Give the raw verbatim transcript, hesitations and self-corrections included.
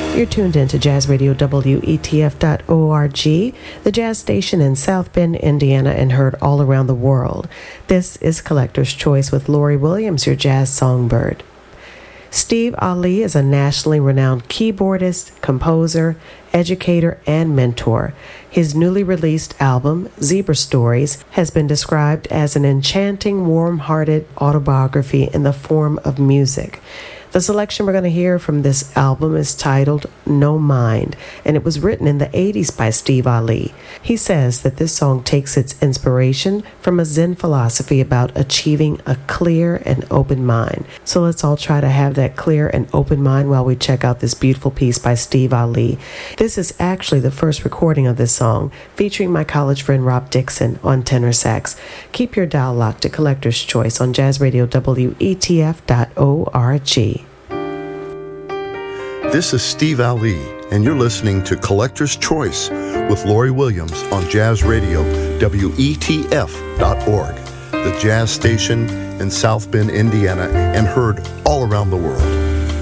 You're tuned into Jazz Radio W E T F dot org, the jazz station in South Bend, Indiana, and heard all around the world. This is Collector's Choice with Lori Williams, your jazz songbird. Steve Ali is a nationally renowned keyboardist, composer, educator, and mentor. His newly released album, Zebra Stories, has been described as an enchanting, warm-hearted autobiography in the form of music. The selection we're going to hear from this album is titled No Mind, and it was written in the eighties by Steve Ali. He says that this song takes its inspiration from a Zen philosophy about achieving a clear and open mind. So let's all try to have that clear and open mind while we check out this beautiful piece by Steve Ali. This is actually the first recording of this song, featuring my college friend Rob Dixon on tenor sax. Keep your dial locked to Collector's Choice on Jazz Radio W E T F dot org. This is Steve Ali, and you're listening to Collector's Choice with Lori Williams on Jazz Radio W E T F dot org, the jazz station in South Bend, Indiana, and heard all around the world.